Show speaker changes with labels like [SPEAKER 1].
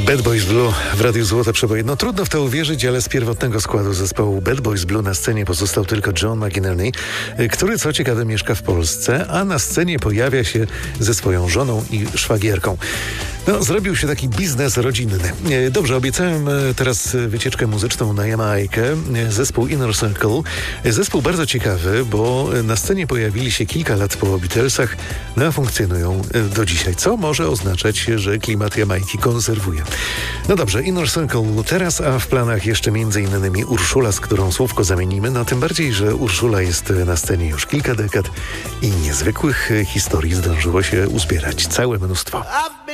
[SPEAKER 1] Bad Boys Blue w Radiu Złote Przeboje. No trudno w to uwierzyć, ale z pierwotnego składu zespołu Bad Boys Blue na scenie pozostał tylko John McInerney, który co ciekawe mieszka w Polsce, a na scenie pojawia się ze swoją żoną i szwagierką. No, zrobił się taki biznes rodzinny. Dobrze, obiecałem teraz wycieczkę muzyczną na Jamajkę. Zespół Inner Circle. Zespół bardzo ciekawy, bo na scenie pojawili się kilka lat po Beatlesach, no a funkcjonują do dzisiaj, co może oznaczać, że klimat Jamajki konserwuje. No dobrze, Inner Circle teraz, a w planach jeszcze m.in. Urszula, z którą słówko zamienimy, no tym bardziej, że Urszula jest na scenie już kilka dekad i niezwykłych historii zdążyło się uzbierać całe mnóstwo.